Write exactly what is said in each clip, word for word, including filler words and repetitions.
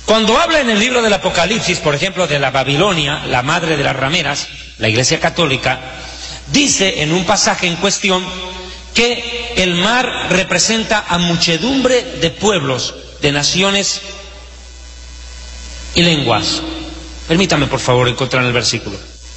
Cuando habla en el libro del Apocalipsis, por ejemplo, de la Babilonia, la madre de las rameras, la Iglesia Católica, dice en un pasaje en cuestión que el mar representa a muchedumbre de pueblos, de naciones y lenguas. Permítame, por favor, encontrar el versículo.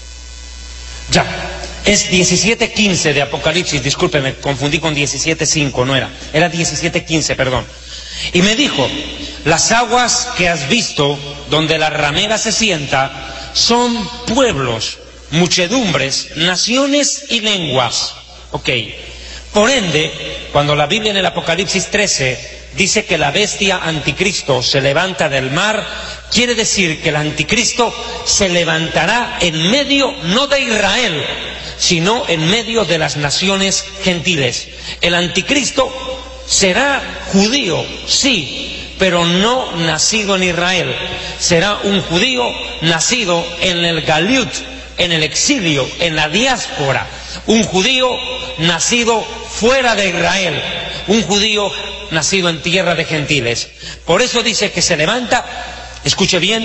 Ya, es diecisiete quince de Apocalipsis, discúlpeme, confundí con diecisiete cinco, no era, era diecisiete quince, perdón. Y me dijo, las aguas que has visto, donde la ramera se sienta, son pueblos, muchedumbres, naciones y lenguas. Ok. Por ende, cuando la Biblia en el Apocalipsis trece dice que la bestia anticristo se levanta del mar, quiere decir que el anticristo se levantará en medio no de Israel, sino en medio de las naciones gentiles. El anticristo será judío, sí, pero no nacido en Israel. Será un judío nacido en el Galiut, en el exilio, en la diáspora. Un judío nacido fuera de Israel. Un judío nacido en tierra de gentiles. Por eso dice que se levanta, escuche bien,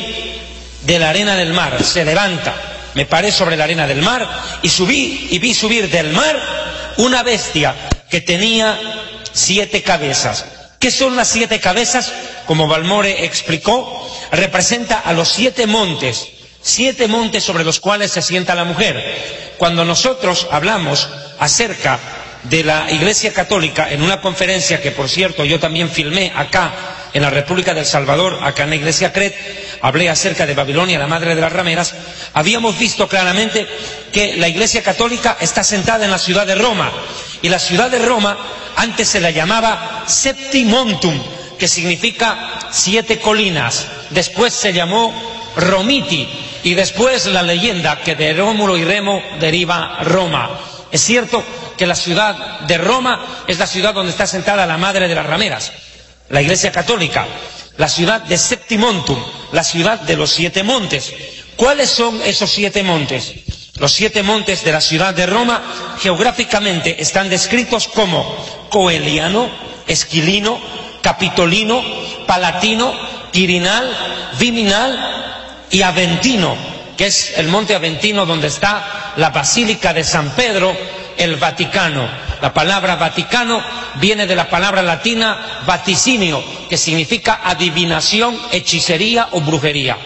de la arena del mar. Se levanta. Me paré sobre la arena del mar y subí y vi subir del mar una bestia que tenía siete cabezas. ¿Qué son las siete cabezas? Como Balmore explicó, representa a los siete montes. Siete montes sobre los cuales se sienta la mujer. Cuando nosotros hablamos acerca de la Iglesia Católica en una conferencia que, por cierto, yo también filmé acá en la República del Salvador, acá en la Iglesia C R E T, hablé acerca de Babilonia, la madre de las rameras, habíamos visto claramente que la Iglesia Católica está sentada en la ciudad de Roma, y la ciudad de Roma antes se la llamaba Septimontum, que significa siete colinas, después se llamó Romiti, y después la leyenda que de Rómulo y Remo deriva Roma. Es cierto que la ciudad de Roma es la ciudad donde está sentada la madre de las rameras, la Iglesia Católica. La ciudad de Septimontum, la ciudad de los siete montes. ¿Cuáles son esos siete montes? Los siete montes de la ciudad de Roma geográficamente están descritos como Coeliano, Esquilino, Capitolino, Palatino, Quirinal, Viminal y Aventino, que es el monte Aventino donde está la Basílica de San Pedro, el Vaticano. La palabra Vaticano viene de la palabra latina vaticinio, que significa adivinación, hechicería o brujería.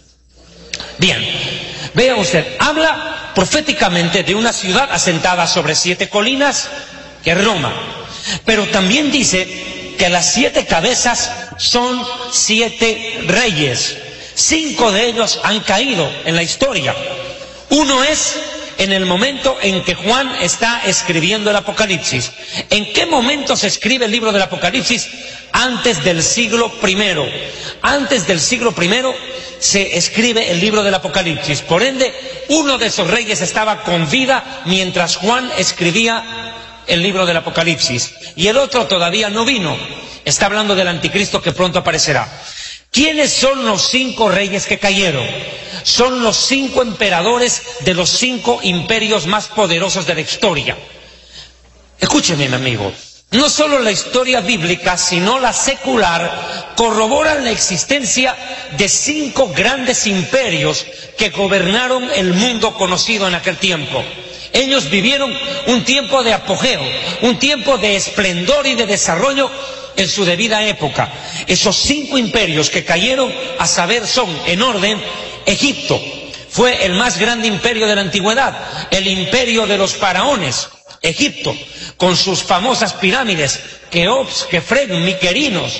Bien, vea usted, habla proféticamente de una ciudad asentada sobre siete colinas, que es Roma, pero también dice que las siete cabezas son siete reyes. Cinco de ellos han caído en la historia. Uno es en el momento en que Juan está escribiendo el Apocalipsis. ¿En qué momento se escribe el libro del Apocalipsis? Antes del siglo primero. Antes del siglo primero se escribe el libro del Apocalipsis. Por ende, uno de esos reyes estaba con vida mientras Juan escribía el libro del Apocalipsis. Y el otro todavía no vino. Está hablando del anticristo que pronto aparecerá. ¿Quiénes son los cinco reyes que cayeron? Son los cinco emperadores de los cinco imperios más poderosos de la historia. Escúcheme, mi amigo, no solo la historia bíblica, sino la secular, corroboran la existencia de cinco grandes imperios que gobernaron el mundo conocido en aquel tiempo. Ellos vivieron un tiempo de apogeo, un tiempo de esplendor y de desarrollo en su debida época. Esos cinco imperios que cayeron, a saber, son, en orden, Egipto, fue el más grande imperio de la antigüedad, el imperio de los faraones. Egipto, con sus famosas pirámides, Keops, Kefren, Miquerinos,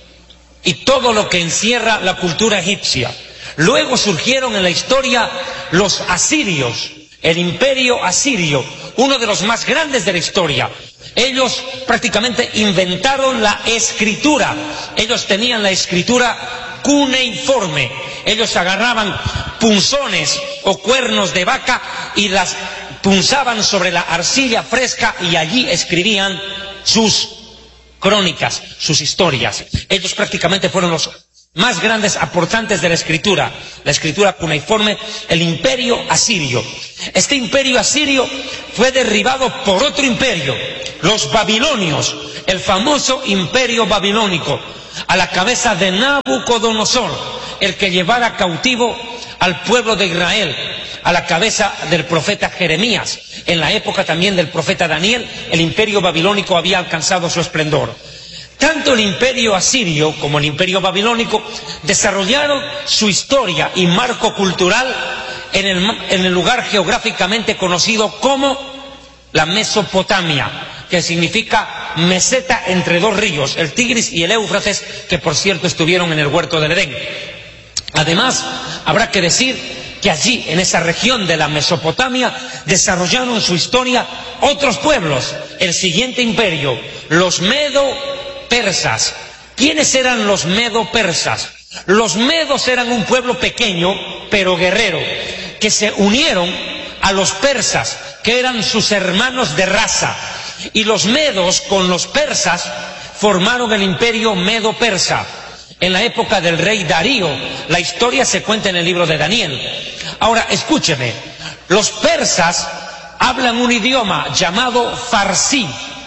y todo lo que encierra la cultura egipcia. Luego surgieron en la historia los asirios, el imperio asirio, uno de los más grandes de la historia. Ellos prácticamente inventaron la escritura. Ellos tenían la escritura cuneiforme. Ellos agarraban punzones o cuernos de vaca y las punzaban sobre la arcilla fresca y allí escribían sus crónicas, sus historias. Ellos prácticamente fueron los más grandes aportantes de la escritura, la escritura cuneiforme, el imperio asirio. Este imperio asirio fue derribado por otro imperio, los babilonios, el famoso imperio babilónico, a la cabeza de Nabucodonosor. el que llevara cautivo al pueblo de Israel, a la cabeza del profeta Jeremías. En la época también del profeta Daniel, el imperio babilónico había alcanzado su esplendor. Tanto el imperio asirio como el imperio babilónico desarrollaron su historia y marco cultural en el, en el lugar geográficamente conocido como la Mesopotamia, que significa meseta entre dos ríos, el Tigris y el Éufrates, que por cierto estuvieron en el huerto del Edén. Además, habrá que decir que allí, en esa región de la Mesopotamia, desarrollaron su historia otros pueblos. El siguiente imperio, los medo-persas. ¿Quiénes eran los medo-persas? Los medos eran un pueblo pequeño, pero guerrero, que se unieron a los persas, que eran sus hermanos de raza. Y los medos con los persas formaron el imperio medo-persa. En la época del rey Darío, la historia se cuenta en el libro de Daniel. Ahora, escúcheme, los persas hablan un idioma llamado farsí,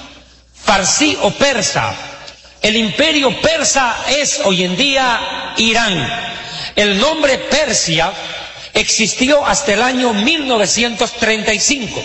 farsí o persa. El imperio persa es hoy en día Irán. El nombre Persia existió hasta el año mil novecientos treinta y cinco.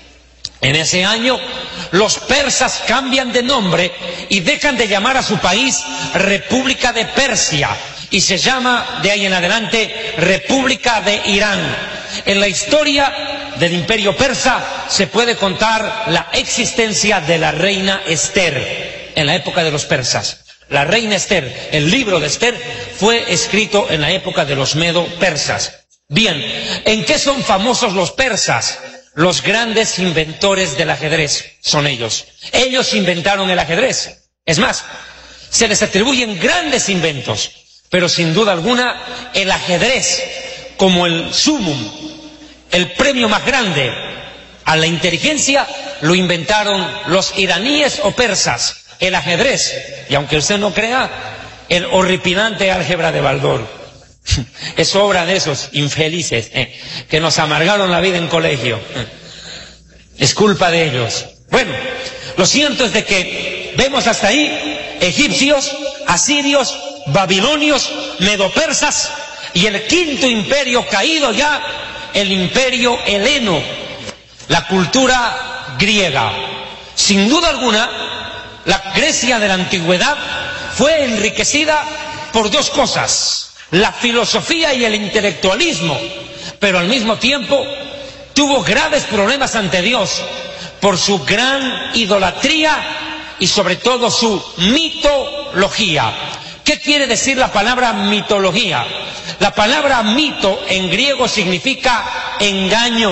En ese año, los persas cambian de nombre y dejan de llamar a su país República de Persia y se llama de ahí en adelante República de Irán. En la historia del imperio persa se puede contar la existencia de la reina Esther en la época de los persas. La reina Esther, el libro de Esther, fue escrito en la época de los medo-persas. Bien, ¿en qué son famosos los persas? Los grandes inventores del ajedrez son ellos. Ellos inventaron el ajedrez. Es más, se les atribuyen grandes inventos, pero sin duda alguna el ajedrez, como el sumum, el premio más grande a la inteligencia, lo inventaron los iraníes o persas. El ajedrez, y aunque usted no crea, el horripilante álgebra de Baldor. Es obra de esos infelices eh, que nos amargaron la vida en colegio. Es culpa de ellos. Bueno, lo cierto es de que vemos hasta ahí egipcios, asirios, babilonios, medopersas y el quinto imperio caído ya, el imperio heleno, la cultura griega. Sin duda alguna, la Grecia de la antigüedad fue enriquecida por dos cosas: la filosofía y el intelectualismo, pero al mismo tiempo tuvo graves problemas ante Dios por su gran idolatría y sobre todo su mitología. ¿Qué quiere decir la palabra mitología? La palabra mito en griego significa engaño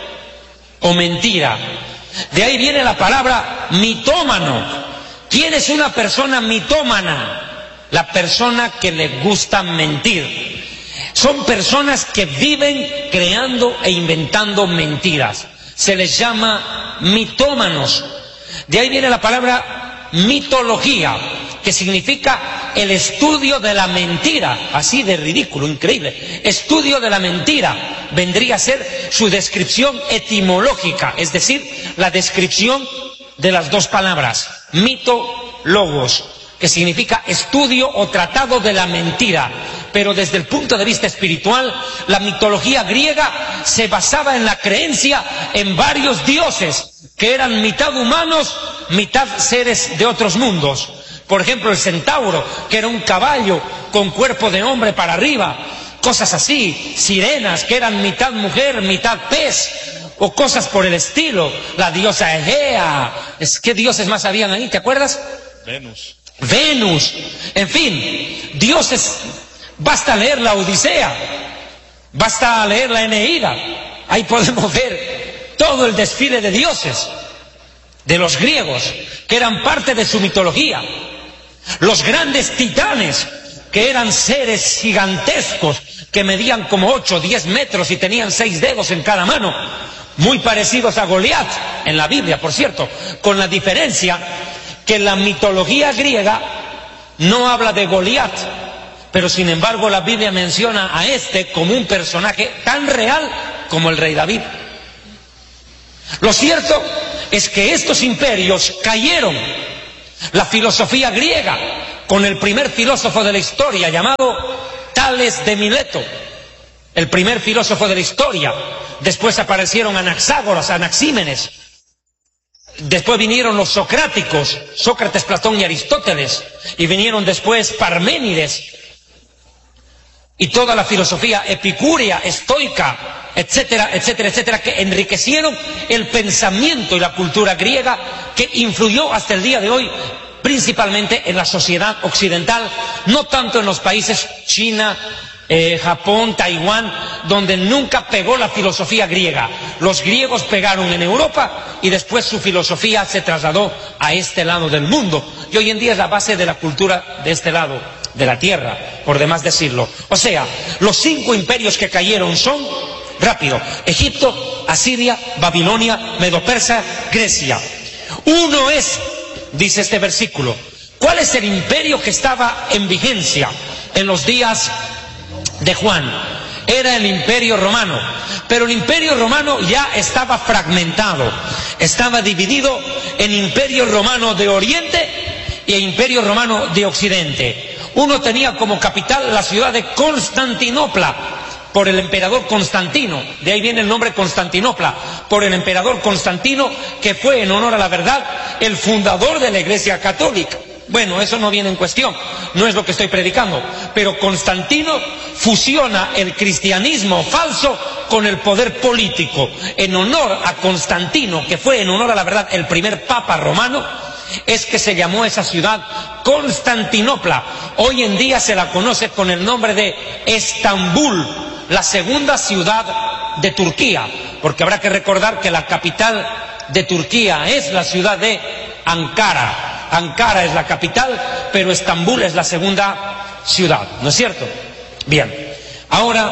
o mentira. De ahí viene la palabra mitómano. ¿Quién es una persona mitómana? La persona que le gusta mentir. Son personas que viven creando e inventando mentiras. Se les llama mitómanos. De ahí viene la palabra mitología, que significa el estudio de la mentira. Así de ridículo, increíble. Estudio de la mentira vendría a ser su descripción etimológica, es decir, la descripción de las dos palabras, mito, logos, que significa estudio o tratado de la mentira. Pero desde el punto de vista espiritual, la mitología griega se basaba en la creencia en varios dioses, que eran mitad humanos, mitad seres de otros mundos. Por ejemplo, el centauro, que era un caballo con cuerpo de hombre para arriba, cosas así. Sirenas, que eran mitad mujer, mitad pez, o cosas por el estilo. La diosa Egea. ¿Qué dioses más habían ahí? ¿Te acuerdas? Venus. Venus, en fin, dioses. Basta leer la Odisea, basta leer la Eneida, ahí podemos ver todo el desfile de dioses de los griegos, que eran parte de su mitología. Los grandes titanes, que eran seres gigantescos, que medían como ocho o diez metros y tenían seis dedos en cada mano, muy parecidos a Goliat, en la Biblia, por cierto, con la diferencia que la mitología griega no habla de Goliat, pero sin embargo la Biblia menciona a este como un personaje tan real como el rey David. Lo cierto es que estos imperios cayeron. La filosofía griega, con el primer filósofo de la historia llamado Tales de Mileto, el primer filósofo de la historia. Después aparecieron Anaxágoras, Anaxímenes. Después vinieron los socráticos, Sócrates, Platón y Aristóteles. Y vinieron después Parménides y toda la filosofía epicúrea, estoica, etcétera, etcétera, etcétera, que enriquecieron el pensamiento y la cultura griega, que influyó hasta el día de hoy principalmente en la sociedad occidental, no tanto en los países China, eh, Japón, Taiwán, donde nunca pegó la filosofía griega. Los griegos pegaron en Europa y después su filosofía se trasladó a este lado del mundo. Y hoy en día es la base de la cultura de este lado de la tierra, por demás decirlo. O sea, los cinco imperios que cayeron son, rápido, Egipto, Asiria, Babilonia, Medo-Persa, Grecia. Uno es, dice este versículo, ¿cuál es el imperio que estaba en vigencia en los días de Juan? Era el Imperio Romano, pero el Imperio Romano ya estaba fragmentado, estaba dividido en Imperio Romano de Oriente e Imperio Romano de Occidente. Uno tenía como capital la ciudad de Constantinopla, por el emperador Constantino, de ahí viene el nombre Constantinopla, por el emperador Constantino, que fue, en honor a la verdad, el fundador de la Iglesia Católica. Bueno, eso no viene en cuestión, no es lo que estoy predicando, pero Constantino fusiona el cristianismo falso con el poder político. En honor a Constantino, que fue, en honor a la verdad, el primer papa romano, es que se llamó esa ciudad Constantinopla. Hoy en día se la conoce con el nombre de Estambul, la segunda ciudad de Turquía, porque habrá que recordar que la capital de Turquía es la ciudad de Ankara. Ankara es la capital, pero Estambul es la segunda ciudad, ¿no es cierto? Bien, ahora,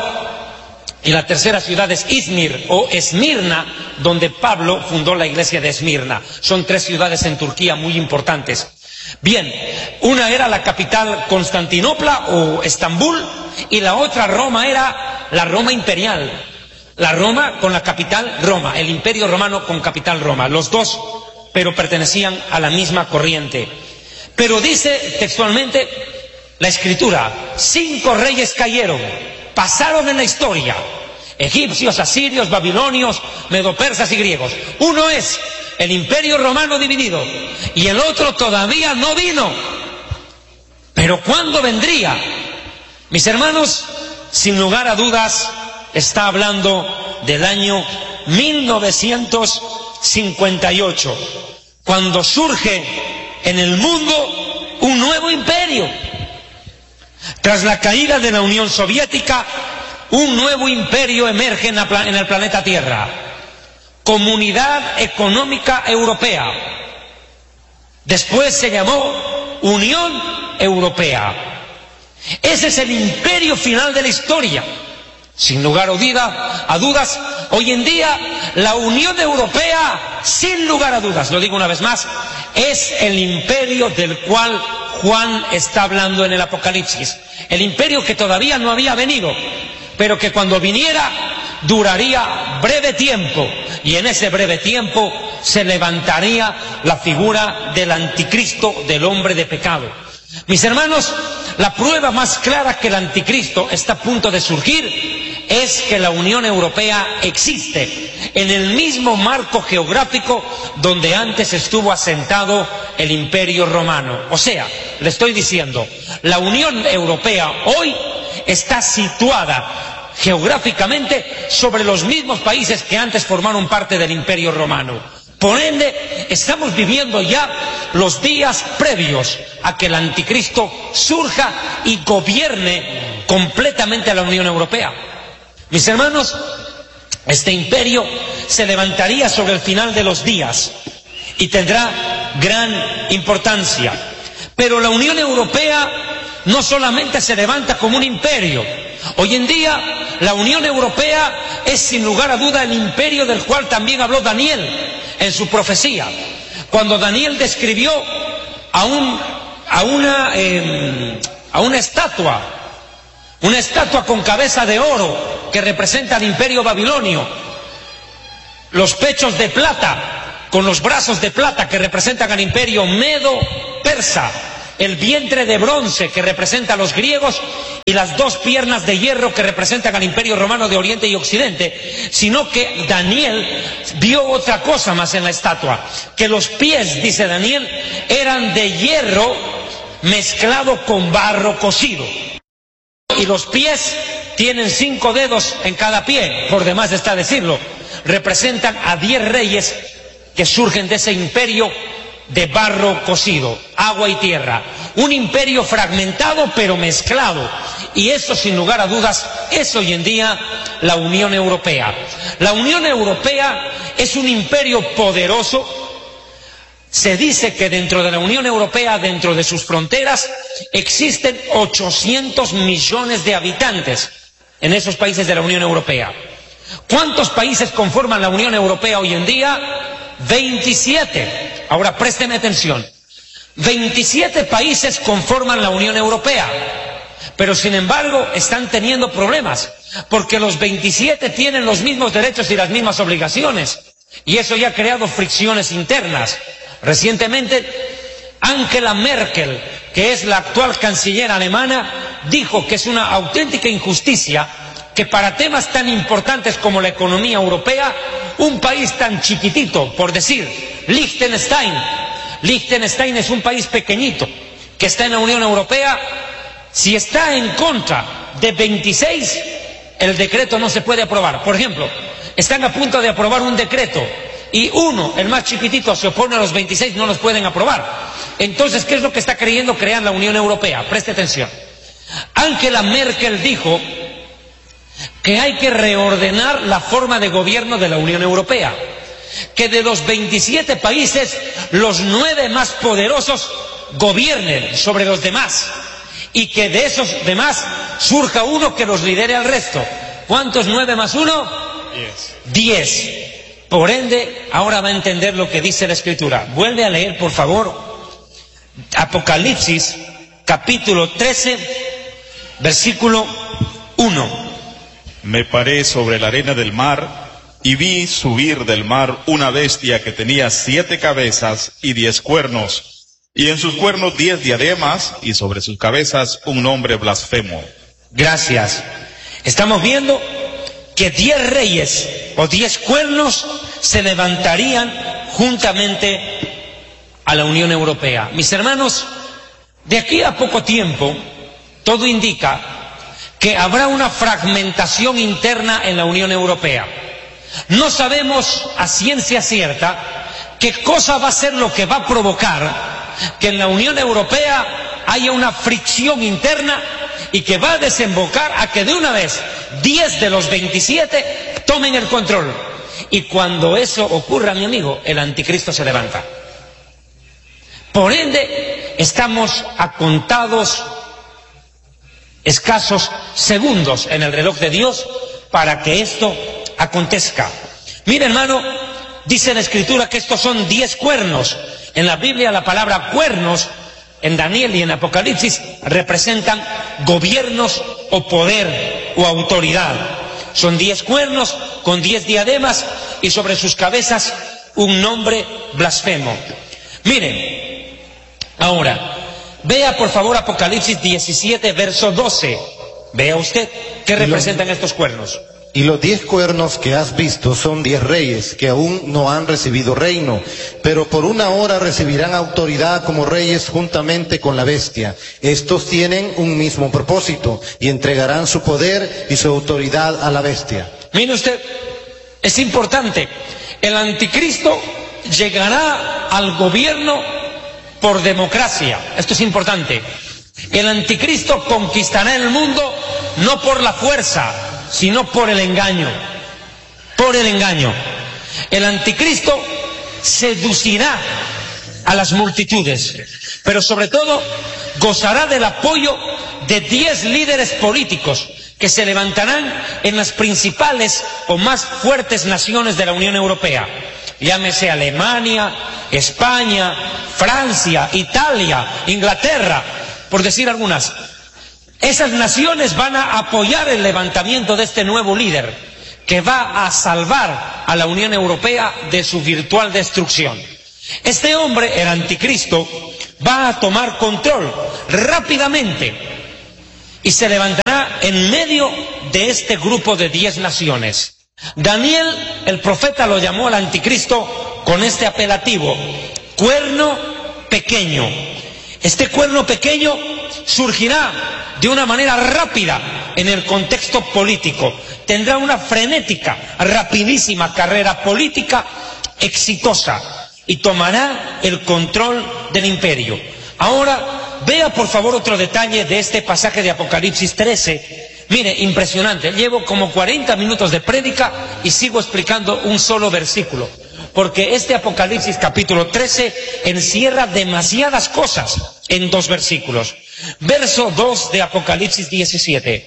y la tercera ciudad es Izmir o Esmirna, donde Pablo fundó la iglesia de Esmirna. Son tres ciudades en Turquía muy importantes. Bien, una era la capital Constantinopla o Estambul, y la otra Roma era la Roma imperial. La Roma con la capital Roma, el Imperio Romano con capital Roma. Los dos, pero pertenecían a la misma corriente. Pero dice textualmente la Escritura, cinco reyes cayeron, pasaron en la historia, egipcios, asirios, babilonios, medopersas y griegos. Uno es el Imperio Romano dividido y el otro todavía no vino. Pero ¿cuándo vendría? Mis hermanos, sin lugar a dudas, está hablando del año mil novecientos cincuenta y ocho, cuando surge en el mundo un nuevo imperio. Tras la caída de la Unión Soviética, un nuevo imperio emerge en, la, en el planeta Tierra. Comunidad Económica Europea. Después se llamó Unión Europea. Ese es el imperio final de la historia. Sin lugar a dudas, hoy en día la Unión Europea, sin lugar a dudas, lo digo una vez más, es el imperio del cual Juan está hablando en el Apocalipsis. El imperio que todavía no había venido, pero que cuando viniera duraría breve tiempo, y en ese breve tiempo se levantaría la figura del anticristo, del hombre de pecado. Mis hermanos, la prueba más clara que el anticristo está a punto de surgir es que la Unión Europea existe en el mismo marco geográfico donde antes estuvo asentado el Imperio Romano. O sea, le estoy diciendo, la Unión Europea hoy está situada geográficamente sobre los mismos países que antes formaron parte del Imperio Romano. Por ende, estamos viviendo ya los días previos a que el anticristo surja y gobierne completamente a la Unión Europea. Mis hermanos, este imperio se levantaría sobre el final de los días y tendrá gran importancia. Pero la Unión Europea no solamente se levanta como un imperio. Hoy en día, la Unión Europea es sin lugar a duda el imperio del cual también habló Daniel en su profecía, cuando Daniel describió a, un, a, una, eh, a una estatua, una estatua con cabeza de oro que representa al imperio babilonio, los pechos de plata con los brazos de plata que representan al imperio medo-persa, el vientre de bronce que representa a los griegos y las dos piernas de hierro que representan al Imperio Romano de Oriente y Occidente, sino que Daniel vio otra cosa más en la estatua, que los pies, dice Daniel, eran de hierro mezclado con barro cocido. Y los pies tienen cinco dedos en cada pie, por demás está decirlo. Representan a diez reyes que surgen de ese imperio de barro cocido, agua y tierra. Un imperio fragmentado pero mezclado. Y eso, sin lugar a dudas, es hoy en día la Unión Europea. La Unión Europea es un imperio poderoso. Se dice que dentro de la Unión Europea, dentro de sus fronteras, existen ochocientos millones de habitantes en esos países de la Unión Europea. ¿Cuántos países conforman la Unión Europea hoy en día? veintisiete. Ahora présteme atención. veintisiete países conforman la Unión Europea, pero sin embargo están teniendo problemas, porque los veintisiete tienen los mismos derechos y las mismas obligaciones, y eso ya ha creado fricciones internas. Recientemente, Angela Merkel, que es la actual canciller alemana, dijo que es una auténtica injusticia que para temas tan importantes como la economía europea, un país tan chiquitito, por decir, Liechtenstein, Liechtenstein es un país pequeñito que está en la Unión Europea, si está en contra de veintiséis, el decreto no se puede aprobar. Por ejemplo, están a punto de aprobar un decreto y uno, el más chiquitito, se opone a los veintiséis, no los pueden aprobar. Entonces, ¿qué es lo que está queriendo crear la Unión Europea? Preste atención. Angela Merkel dijo que hay que reordenar la forma de gobierno de la Unión Europea, que de los veintisiete países, los nueve más poderosos gobiernen sobre los demás, y que de esos demás surja uno que los lidere al resto. ¿Cuántos nueve más uno? Diez. Diez. Por ende, ahora va a entender lo que dice la Escritura. Vuelve a leer, por favor, Apocalipsis, capítulo trece, versículo uno. Me paré sobre la arena del mar y vi subir del mar una bestia que tenía siete cabezas y diez cuernos, y en sus cuernos diez diademas, y sobre sus cabezas un nombre blasfemo. Gracias. Estamos viendo que diez reyes o diez cuernos se levantarían juntamente a la Unión Europea. Mis hermanos, de aquí a poco tiempo, todo indica que habrá una fragmentación interna en la Unión Europea. No sabemos a ciencia cierta qué cosa va a ser lo que va a provocar que en la Unión Europea haya una fricción interna y que va a desembocar a que de una vez diez de los veintisiete tomen el control. Y cuando eso ocurra, mi amigo, el anticristo se levanta. Por ende, estamos a contados escasos segundos en el reloj de Dios para que esto acontezca. Mira, hermano, dice la Escritura que estos son diez cuernos. En la Biblia la palabra cuernos, en Daniel y en Apocalipsis, representan gobiernos o poder o autoridad. Son diez cuernos con diez diademas y sobre sus cabezas un nombre blasfemo. Miren, ahora, vea por favor Apocalipsis diecisiete, verso doce. Vea usted qué representan estos cuernos. Y los diez cuernos que has visto son diez reyes que aún no han recibido reino, pero por una hora recibirán autoridad como reyes juntamente con la bestia. Estos tienen un mismo propósito y entregarán su poder y su autoridad a la bestia. Mire usted, es importante, el anticristo llegará al gobierno por democracia. Esto es importante. El anticristo conquistará el mundo no por la fuerza, sino por el engaño. Por el engaño. El anticristo seducirá a las multitudes, pero sobre todo gozará del apoyo de diez líderes políticos que se levantarán en las principales o más fuertes naciones de la Unión Europea. Llámese Alemania, España, Francia, Italia, Inglaterra, por decir algunas. Esas naciones van a apoyar el levantamiento de este nuevo líder que va a salvar a la Unión Europea de su virtual destrucción. Este hombre, el anticristo, va a tomar control rápidamente y se levantará en medio de este grupo de diez naciones. Daniel, el profeta, lo llamó al anticristo con este apelativo: cuerno pequeño. Este cuerno pequeño surgirá de una manera rápida en el contexto político. Tendrá una frenética, rapidísima carrera política exitosa y tomará el control del imperio. Ahora, vea por favor otro detalle de este pasaje de Apocalipsis trece. Mire, impresionante. Llevo como cuarenta minutos de prédica y sigo explicando un solo versículo, porque este Apocalipsis capítulo trece encierra demasiadas cosas en dos versículos. Verso dos de Apocalipsis diecisiete.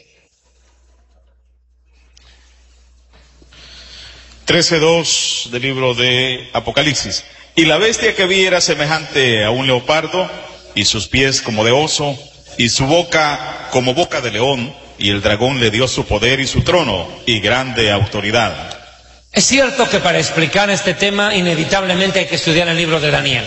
trece dos del libro de Apocalipsis. Y la bestia que vi era semejante a un leopardo, y sus pies como de oso, y su boca como boca de león, y el dragón le dio su poder y su trono, y grande autoridad. Es cierto que para explicar este tema inevitablemente hay que estudiar el libro de Daniel.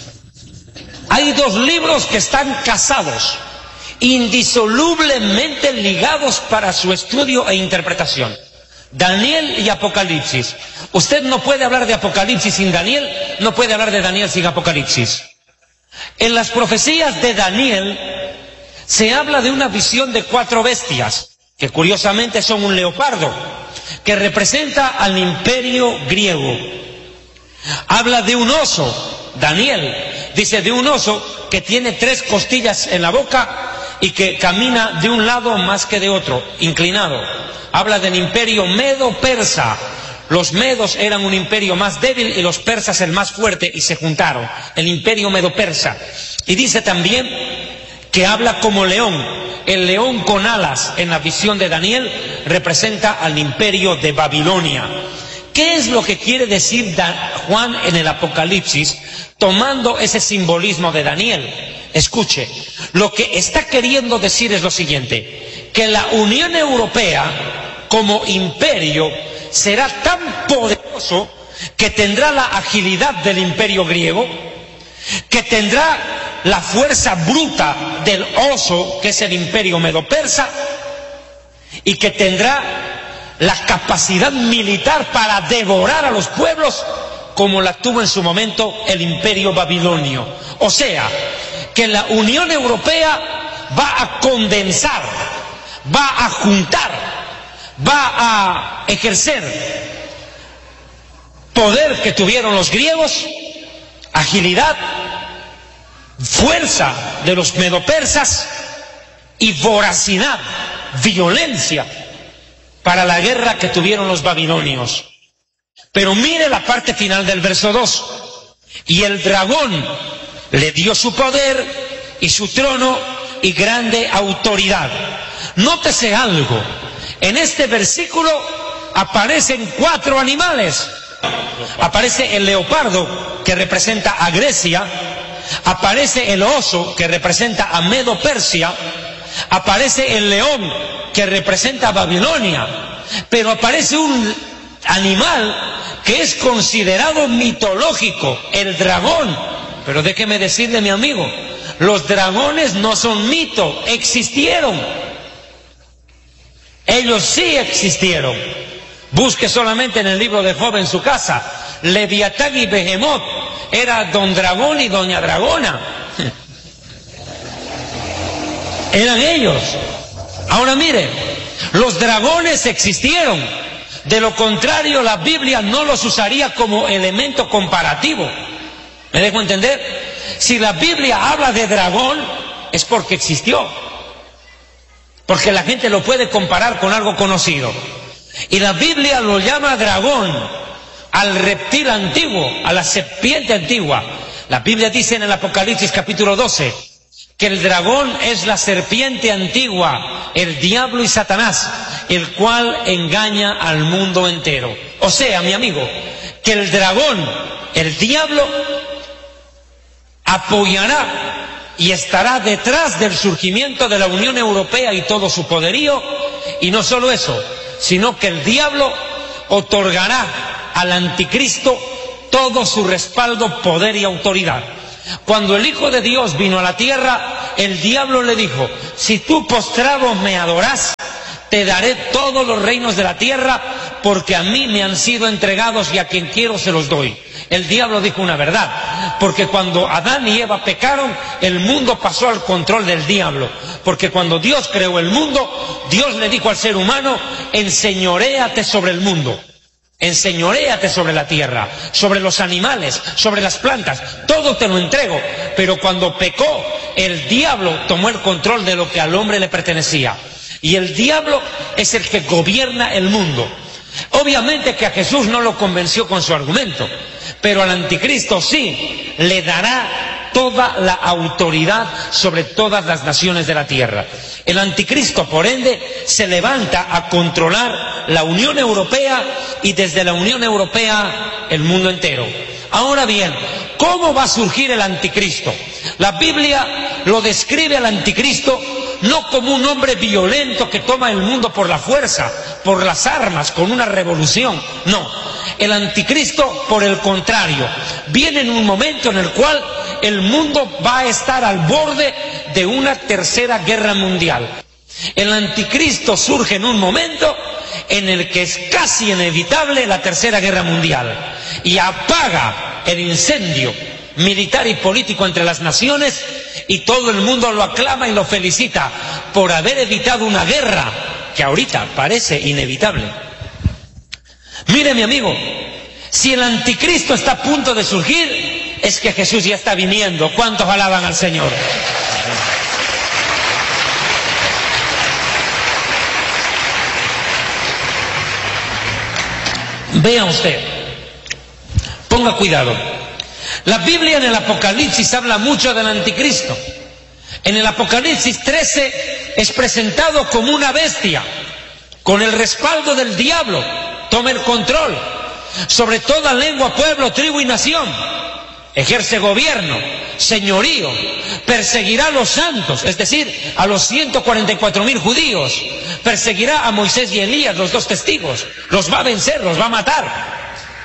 Hay dos libros que están casados, indisolublemente ligados para su estudio e interpretación: Daniel y Apocalipsis. Usted no puede hablar de Apocalipsis sin Daniel, no puede hablar de Daniel sin Apocalipsis. En las profecías de Daniel se habla de una visión de cuatro bestias, que curiosamente son un leopardo, que representa al imperio griego. Habla de un oso. Daniel dice de un oso que tiene tres costillas en la boca y que camina de un lado más que de otro, inclinado. Habla del imperio medo-persa. Los medos eran un imperio más débil y los persas el más fuerte, y se juntaron, el imperio medo-persa. Y dice también que habla como león. El león con alas en la visión de Daniel representa al imperio de Babilonia. ¿Qué es lo que quiere decir Juan en el Apocalipsis tomando ese simbolismo de Daniel? Escuche, lo que está queriendo decir es lo siguiente: que la Unión Europea como imperio será tan poderoso que tendrá la agilidad del imperio griego, que tendrá la fuerza bruta del oso, que es el imperio medo-persa, y que tendrá la capacidad militar para devorar a los pueblos como la tuvo en su momento el imperio babilonio. O sea, que la Unión Europea va a condensar, va a juntar, va a ejercer poder que tuvieron los griegos, agilidad, fuerza de los medopersas y voracidad, violencia para la guerra que tuvieron los babilonios. Pero mire la parte final del verso dos: y el dragón le dio su poder y su trono y grande autoridad. Nótese algo, en este versículo aparecen cuatro animales. Aparece el leopardo, que representa a Grecia. Aparece el oso, que representa a Medo-Persia. Aparece el león, que representa a Babilonia. Pero aparece un animal que es considerado mitológico, el dragón. Pero déjeme decirle, mi amigo, los dragones no son mito, existieron. Ellos sí existieron. Busque solamente en el libro de Job en su casa. Leviatán y Behemoth era don dragón y doña dragona. Eran ellos. Ahora mire, los dragones existieron. De lo contrario, la Biblia no los usaría como elemento comparativo. ¿Me dejo entender? Si la Biblia habla de dragón, es porque existió. Porque la gente lo puede comparar con algo conocido. Y la Biblia lo llama dragón al reptil antiguo, a la serpiente antigua. La Biblia dice en el Apocalipsis capítulo doce que el dragón es la serpiente antigua, el diablo y Satanás, el cual engaña al mundo entero. O sea, mi amigo, que el dragón, el diablo, apoyará y estará detrás del surgimiento de la Unión Europea y todo su poderío. Y no solo eso, sino que el diablo otorgará al anticristo todo su respaldo, poder y autoridad. Cuando el Hijo de Dios vino a la tierra, el diablo le dijo: si tú postrado me adorás, te daré todos los reinos de la tierra, porque a mí me han sido entregados y a quien quiero se los doy. El diablo dijo una verdad, porque cuando Adán y Eva pecaron, el mundo pasó al control del diablo. Porque cuando Dios creó el mundo, Dios le dijo al ser humano: enseñoréate sobre el mundo, enseñoréate sobre la tierra, sobre los animales, sobre las plantas, todo te lo entrego. Pero cuando pecó, el diablo tomó el control de lo que al hombre le pertenecía. Y el diablo es el que gobierna el mundo. Obviamente que a Jesús no lo convenció con su argumento, pero al anticristo sí le dará toda la autoridad sobre todas las naciones de la tierra. El anticristo, por ende, se levanta a controlar la Unión Europea y desde la Unión Europea el mundo entero. Ahora bien, ¿cómo va a surgir el anticristo? La Biblia lo describe al anticristo no como un hombre violento que toma el mundo por la fuerza, por las armas, con una revolución. No, el anticristo, por el contrario, viene en un momento en el cual el mundo va a estar al borde de una tercera guerra mundial. El anticristo surge en un momento en el que es casi inevitable la tercera guerra mundial y apaga el incendio militar y político entre las naciones, y todo el mundo lo aclama y lo felicita por haber evitado una guerra que ahorita parece inevitable. Mire, mi amigo, si el anticristo está a punto de surgir, es que Jesús ya está viniendo. ¿Cuántos alaban al Señor? Vea usted, ponga cuidado. La Biblia en el Apocalipsis habla mucho del anticristo. En el Apocalipsis trece es presentado como una bestia, con el respaldo del diablo, toma el control sobre toda lengua, pueblo, tribu y nación. Ejerce gobierno, señorío, perseguirá a los santos, es decir, a los ciento cuarenta y cuatro mil judíos, perseguirá a Moisés y Elías, los dos testigos, los va a vencer, los va a matar.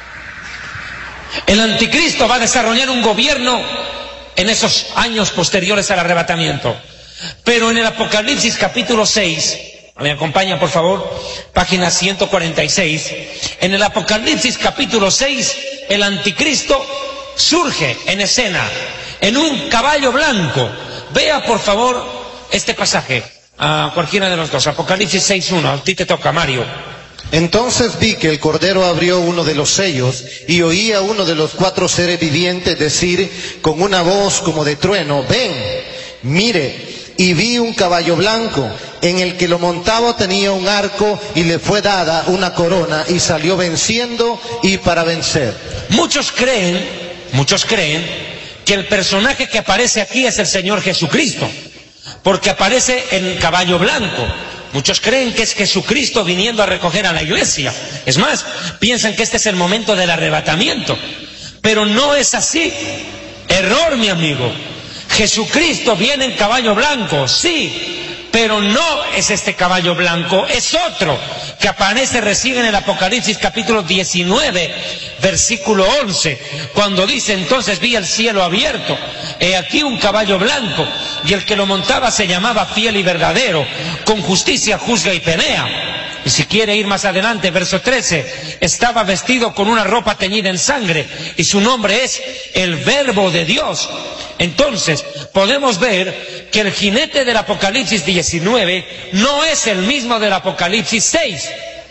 El anticristo va a desarrollar un gobierno en esos años posteriores al arrebatamiento. Pero en el Apocalipsis capítulo seis, me acompaña por favor, página ciento cuarenta y seis, en el Apocalipsis capítulo seis, el anticristo surge en escena, en un caballo blanco. Vea por favor este pasaje, a cualquiera de los dos, Apocalipsis seis uno, a ti te toca, Mario. Entonces vi que el Cordero abrió uno de los sellos y oí a uno de los cuatro seres vivientes decir con una voz como de trueno: ven, mire. Y vi un caballo blanco, en el que lo montaba tenía un arco y le fue dada una corona y salió venciendo y para vencer. Muchos creen, muchos creen que el personaje que aparece aquí es el Señor Jesucristo, porque aparece en caballo blanco. Muchos creen que es Jesucristo viniendo a recoger a la iglesia. Es más, piensan que este es el momento del arrebatamiento. Pero no es así. Error, mi amigo. Jesucristo viene en caballo blanco, sí, pero no es este caballo blanco, es otro que aparece recién en el Apocalipsis capítulo diecinueve, versículo once, cuando dice: entonces vi el cielo abierto, he aquí un caballo blanco, y el que lo montaba se llamaba Fiel y Verdadero, con justicia juzga y pelea. Y si quiere ir más adelante, verso trece, estaba vestido con una ropa teñida en sangre, y su nombre es el Verbo de Dios. Entonces, podemos ver que el jinete del Apocalipsis diecinueve no es el mismo del Apocalipsis seis.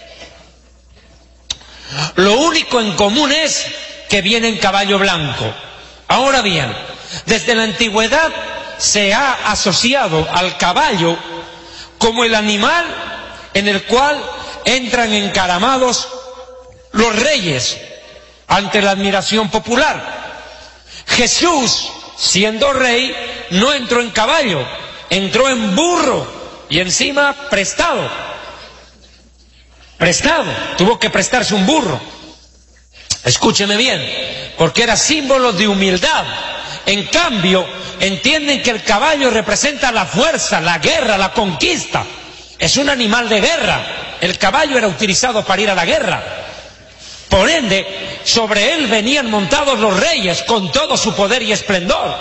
Lo único en común es que viene en caballo blanco. Ahora bien, desde la antigüedad se ha asociado al caballo como el animal en el cual entran encaramados los reyes ante la admiración popular. Jesús, siendo rey, no entró en caballo, entró en burro y encima prestado. Prestado, tuvo que prestarse un burro. Escúcheme bien, porque era símbolo de humildad. En cambio, entienden que el caballo representa la fuerza, la guerra, la conquista. Es un animal de guerra. El caballo era utilizado para ir a la guerra. Por ende, sobre él venían montados los reyes con todo su poder y esplendor.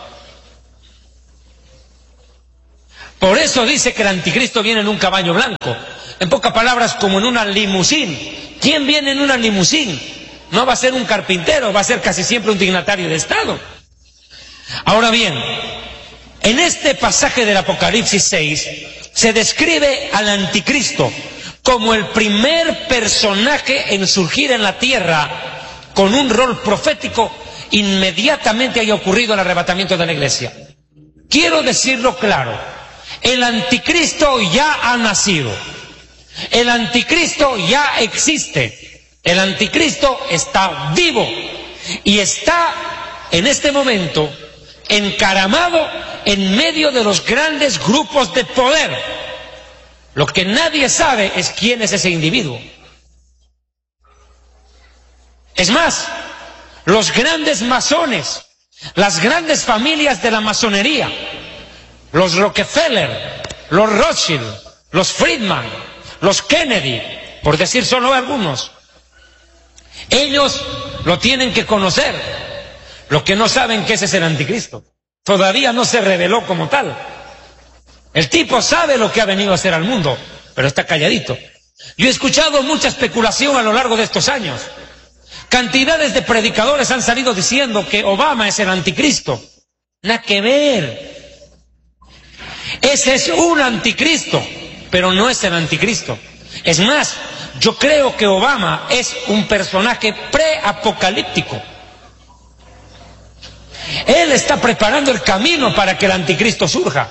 Por eso dice que el anticristo viene en un caballo blanco. En pocas palabras, como en una limusín. ¿Quién viene en una limusín? No va a ser un carpintero, va a ser casi siempre un dignatario de Estado. Ahora bien, en este pasaje del Apocalipsis seis se describe al anticristo como el primer personaje en surgir en la tierra con un rol profético inmediatamente haya ocurrido el arrebatamiento de la iglesia. Quiero decirlo claro, el anticristo ya ha nacido, el anticristo ya existe, el anticristo está vivo y está en este momento encaramado en medio de los grandes grupos de poder. Lo que nadie sabe es quién es ese individuo. Es más, los grandes masones, las grandes familias de la masonería, los Rockefeller, los Rothschild, los Friedman, los Kennedy, por decir solo algunos, ellos lo tienen que conocer. Lo que no saben que ese es el anticristo. Todavía no se reveló como tal. El tipo sabe lo que ha venido a hacer al mundo, pero está calladito. Yo he escuchado mucha especulación a lo largo de estos años. Cantidades de predicadores han salido diciendo que Obama es el anticristo. Nada que ver. Ese es un anticristo, pero no es el anticristo. Es más, yo creo que Obama es un personaje preapocalíptico. Él está preparando el camino para que el anticristo surja.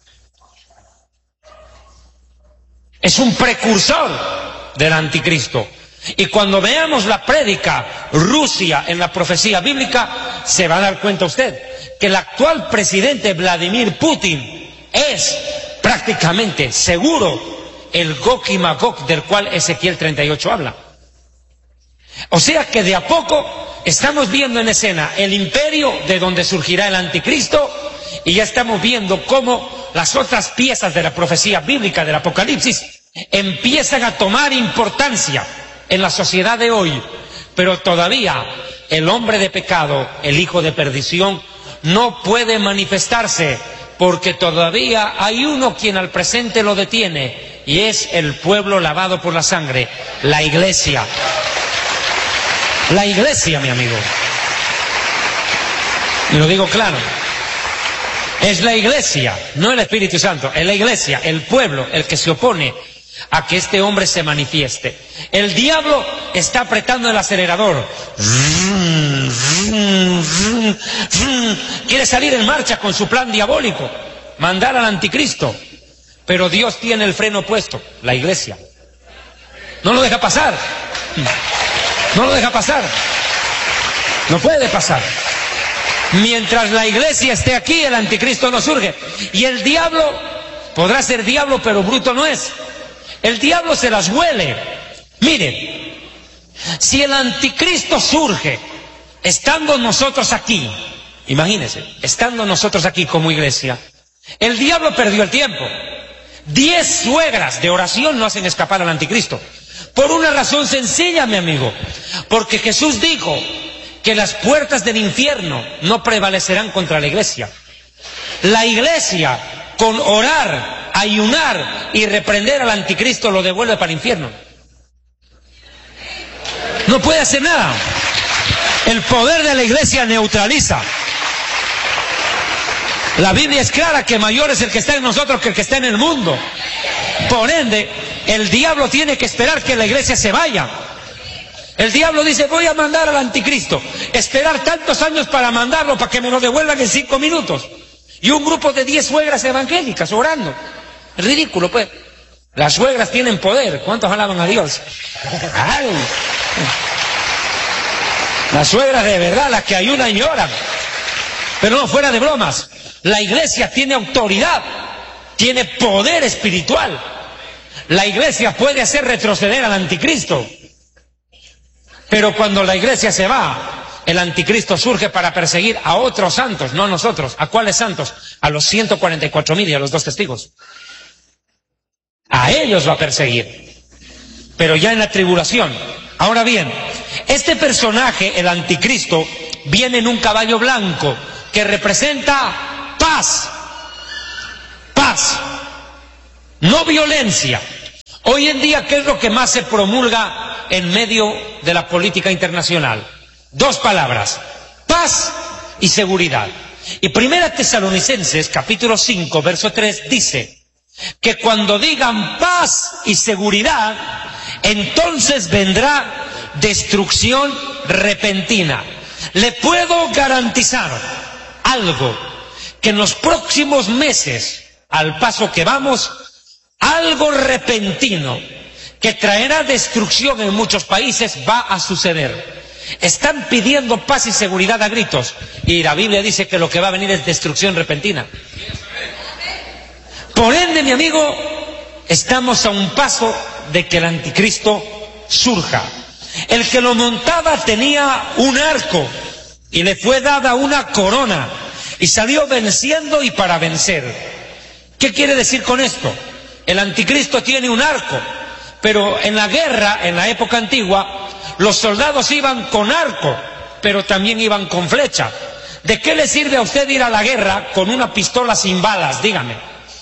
Es un precursor del anticristo. Y cuando veamos la prédica Rusia en la profecía bíblica, se va a dar cuenta usted que el actual presidente Vladimir Putin es prácticamente seguro el Gog y Magog del cual Ezequiel treinta y ocho habla. O sea que de a poco estamos viendo en escena el imperio de donde surgirá el anticristo y ya estamos viendo cómo las otras piezas de la profecía bíblica del Apocalipsis empiezan a tomar importancia en la sociedad de hoy, pero todavía el hombre de pecado, el hijo de perdición, no puede manifestarse porque todavía hay uno quien al presente lo detiene y es el pueblo lavado por la sangre, la iglesia. La iglesia, mi amigo. Y lo digo claro. Es la iglesia, no el Espíritu Santo, es la iglesia, el pueblo, el que se opone a que este hombre se manifieste. El diablo está apretando el acelerador. Quiere salir en marcha con su plan diabólico, mandar al anticristo. Pero Dios tiene el freno puesto, la iglesia. No lo deja pasar. No lo deja pasar. No puede pasar. Mientras la iglesia esté aquí, el anticristo no surge. Y el diablo podrá ser diablo, pero bruto no es. El diablo se las huele. Mire, si el anticristo surge estando nosotros aquí, imagínense, estando nosotros aquí como iglesia, el diablo perdió el tiempo. Diez suegras de oración no hacen escapar al anticristo. Por una razón sencilla, mi amigo. Porque Jesús dijo que las puertas del infierno no prevalecerán contra la iglesia. La iglesia, con orar, ayunar y reprender al anticristo, lo devuelve para el infierno. No puede hacer nada. El poder de la iglesia neutraliza. La Biblia es clara que mayor es el que está en nosotros que el que está en el mundo. Por ende, el diablo tiene que esperar que la iglesia se vaya. El diablo dice, voy a mandar al anticristo. Esperar tantos años para mandarlo, para que me lo devuelvan en cinco minutos. Y un grupo de diez suegras evangélicas orando. Ridículo, pues. Las suegras tienen poder. ¿Cuántos alaban a Dios? Ay. Las suegras de verdad, las que ayunan y oran. Pero no, fuera de bromas. La iglesia tiene autoridad. Tiene poder espiritual. La iglesia puede hacer retroceder al anticristo. Pero cuando la iglesia se va, el anticristo surge para perseguir a otros santos, no a nosotros. ¿A cuáles santos? A los ciento cuarenta y cuatro mil y a los dos testigos. A ellos va a perseguir. Pero ya en la tribulación, Ahora bien, este personaje, el anticristo, viene en un caballo blanco que representa paz, paz, no violencia. Hoy en día, ¿qué es lo que más se promulga en medio de la política internacional? Dos palabras, paz y seguridad. Y Primera Tesalonicenses, capítulo cinco, verso tres, dice que cuando digan paz y seguridad, entonces vendrá destrucción repentina. Le puedo garantizar algo, que en los próximos meses, al paso que vamos, algo repentino que traerá destrucción en muchos países va a suceder. Están pidiendo paz y seguridad a gritos, y la Biblia dice que lo que va a venir es destrucción repentina. Por ende, mi amigo, estamos a un paso de que el anticristo surja. El que lo montaba tenía un arco y le fue dada una corona y salió venciendo y para vencer. ¿Qué quiere decir con esto? El anticristo tiene un arco, pero en la guerra, en la época antigua, los soldados iban con arco, pero también iban con flecha. ¿De qué le sirve a usted ir a la guerra con una pistola sin balas? Dígame.